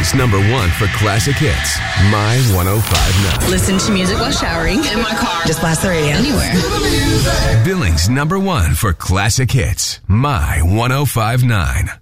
Billings #1 for classic hits. My 105.9. Listen to music while showering. In my car. Just blast the radio. Anywhere. Billings #1 for classic hits. My 105.9.